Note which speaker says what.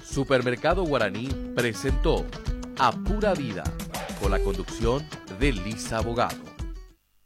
Speaker 1: Supermercado Guaraní presentó A Pura Vida, con la conducción de Lisa Abogado.